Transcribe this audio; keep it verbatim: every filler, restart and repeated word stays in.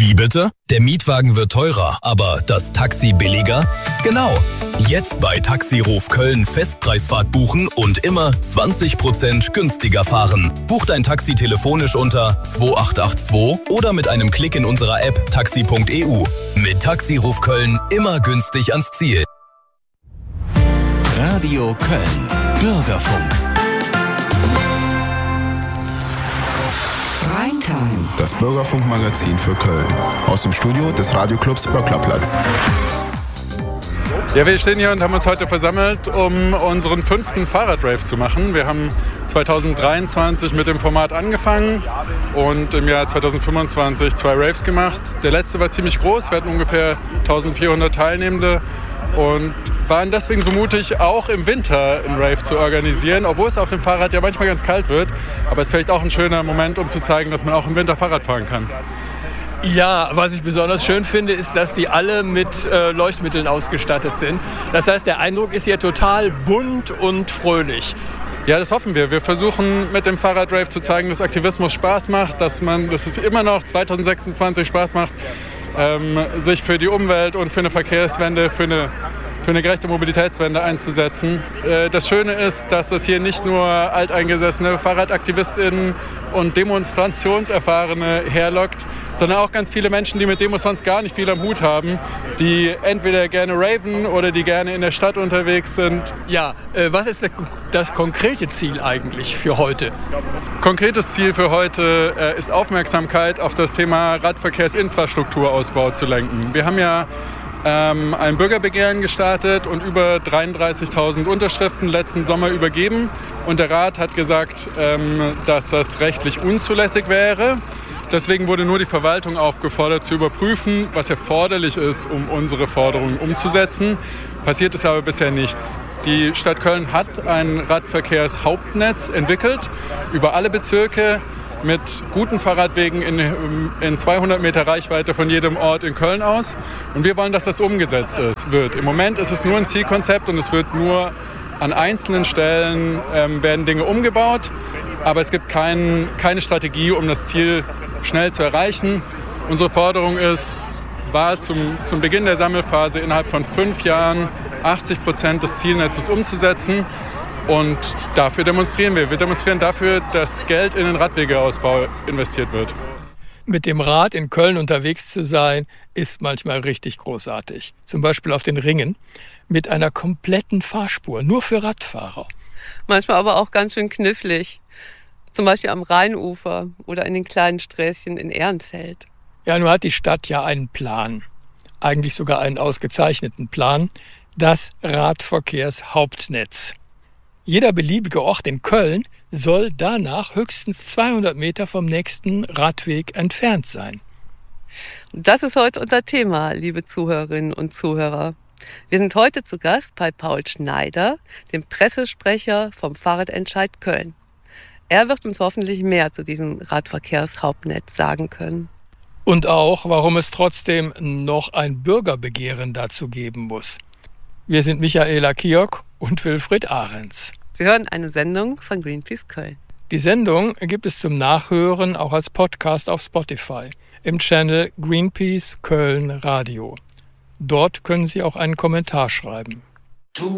Wie bitte? Der Mietwagen wird teurer, aber das Taxi billiger? Genau. Jetzt bei Taxiruf Köln Festpreisfahrt buchen und immer zwanzig Prozent günstiger fahren. Buch dein Taxi telefonisch unter zwei acht acht zwei oder mit einem Klick in unserer App taxi punkt e u. Mit Taxiruf Köln immer günstig ans Ziel. Radio Köln. Bürgerfunk. Primetime. Das Bürgerfunk-Magazin für Köln. Aus dem Studio des Radioclubs Böcklerplatz. Ja, wir stehen hier und haben uns heute versammelt, um unseren fünften Fahrradrave zu machen. Wir haben zwanzig dreiundzwanzig mit dem Format angefangen und im Jahr zwanzig fünfundzwanzig zwei Raves gemacht. Der letzte war ziemlich groß, wir hatten ungefähr eintausendvierhundert Teilnehmende und waren deswegen so mutig, auch im Winter einen Rave zu organisieren, obwohl es auf dem Fahrrad ja manchmal ganz kalt wird. Aber es ist vielleicht auch ein schöner Moment, um zu zeigen, dass man auch im Winter Fahrrad fahren kann. Ja, was ich besonders schön finde, ist, dass die alle mit äh, Leuchtmitteln ausgestattet sind. Das heißt, der Eindruck ist hier total bunt und fröhlich. Ja, das hoffen wir. Wir versuchen mit dem Fahrradrave zu zeigen, dass Aktivismus Spaß macht, dass, man, dass es immer noch zwanzig sechsundzwanzig Spaß macht, ähm, sich für die Umwelt und für eine Verkehrswende, für eine für eine gerechte Mobilitätswende einzusetzen. Das Schöne ist, dass es hier nicht nur alteingesessene FahrradaktivistInnen und Demonstrationserfahrene herlockt, sondern auch ganz viele Menschen, die mit Demos sonst gar nicht viel am Hut haben, die entweder gerne raven oder die gerne in der Stadt unterwegs sind. Ja, äh, was ist das konkrete Ziel eigentlich für heute? Konkretes Ziel für heute äh, ist Aufmerksamkeit auf das Thema Radverkehrsinfrastrukturausbau zu lenken. Wir haben ja ähm, ein Bürgerbegehren gestartet und über dreiunddreißigtausend Unterschriften letzten Sommer übergeben. Und der Rat hat gesagt, ähm, dass das rechtlich unzulässig wäre. Deswegen wurde nur die Verwaltung aufgefordert zu überprüfen, was erforderlich ist, um unsere Forderungen umzusetzen. Passiert ist aber bisher nichts. Die Stadt Köln hat ein Radverkehrshauptnetz entwickelt über alle Bezirke mit guten Fahrradwegen in, in zweihundert Meter Reichweite von jedem Ort in Köln aus. Und wir wollen, dass das umgesetzt ist, wird. Im Moment ist es nur ein Zielkonzept und es wird nur an einzelnen Stellen ähm, werden Dinge umgebaut. Aber es gibt kein, keine Strategie, um das Ziel schnell zu erreichen. Unsere Forderung ist, war zum, zum Beginn der Sammelphase innerhalb von fünf Jahren achtzig Prozent des Zielnetzes umzusetzen. Und dafür demonstrieren wir. Wir demonstrieren dafür, dass Geld in den Radwegeausbau investiert wird. Mit dem Rad in Köln unterwegs zu sein, ist manchmal richtig großartig. Zum Beispiel auf den Ringen mit einer kompletten Fahrspur, nur für Radfahrer. Manchmal aber auch ganz schön knifflig. Zum Beispiel am Rheinufer oder in den kleinen Sträßchen in Ehrenfeld. Ja, nun hat die Stadt ja einen Plan. Eigentlich sogar einen ausgezeichneten Plan. Das Radverkehrshauptnetz. Jeder beliebige Ort in Köln soll danach höchstens zweihundert Meter vom nächsten Radweg entfernt sein. Das ist heute unser Thema, liebe Zuhörerinnen und Zuhörer. Wir sind heute zu Gast bei Paul Schneider, dem Pressesprecher vom Fahrradentscheid Köln. Er wird uns hoffentlich mehr zu diesem Radverkehrshauptnetz sagen können. Und auch, warum es trotzdem noch ein Bürgerbegehren dazu geben muss. Wir sind Michaela Kiok und Wilfried Ahrens. Sie hören eine Sendung von Greenpeace Köln. Die Sendung gibt es zum Nachhören auch als Podcast auf Spotify im Channel Greenpeace Köln Radio. Dort können Sie auch einen Kommentar schreiben.